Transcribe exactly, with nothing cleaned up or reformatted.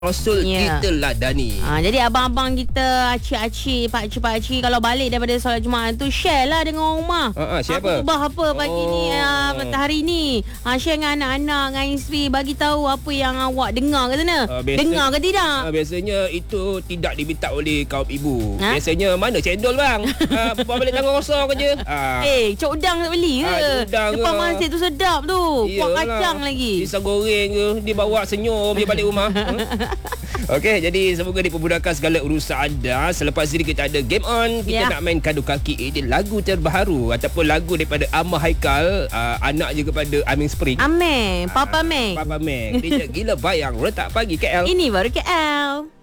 Rasul Ya. kita ladani. Ha, jadi abang-abang kita, acik-acik, pakcik-pakcik, kalau balik daripada solat Jumaat tu, share lah dengan orang rumah. Ha, ha, share apa? apa? Khutbah apa pagi Oh. ni, uh, hari ni. Ha, share dengan anak-anak, dengan isteri, bagi tahu apa yang awak dengar ke sana. Ah, biasa- Dengar ke tidak? Ha, biasanya itu tidak diminta oleh kaum ibu. Ha? Biasanya mana cendol bang? ha, Bawa balik tangan kosong je. Ha. Eh, cok udang nak beli ke? Ah, cok udang Depan ke? masjid tu sedap tu. Kuah Iyalah. kacang lagi. Pisang goreng ke, dia bawa senyum dia balik rumah. Ha? Okey, jadi semoga dipermudahkan segala urusan anda. Selepas ini kita ada game on. Kita Ya. nak main kadu kaki. Ini lagu terbaru ataupun lagu daripada Amar Haikal, uh, anak je kepada Aming Spring. Ameh, Papa Meh. Papa Mac. Dia gila bayang letak pagi K L. Ini baru K L.